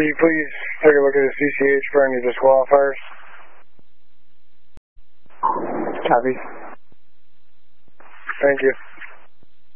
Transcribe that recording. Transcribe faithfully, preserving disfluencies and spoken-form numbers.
Can you please take a look at the C C H for any disqualifiers? Copy. Thank you.